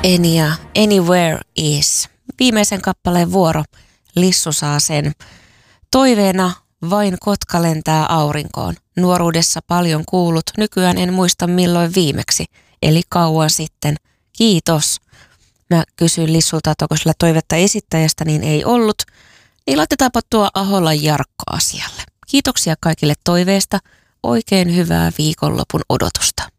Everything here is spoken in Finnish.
Enya, Anywhere Is. Viimeisen kappaleen vuoro. Lissu saa sen. Toiveena vain kotka lentää aurinkoon. Nuoruudessa paljon kuullut, nykyään en muista milloin viimeksi. Eli kauan sitten. Kiitos. Mä kysyin Lissulta, että onko sillä toivetta esittäjästä, niin ei ollut. Niin laitetaanpa tuo Aholan Jarkko asialle. Kiitoksia kaikille toiveesta. Oikein hyvää viikonlopun odotusta.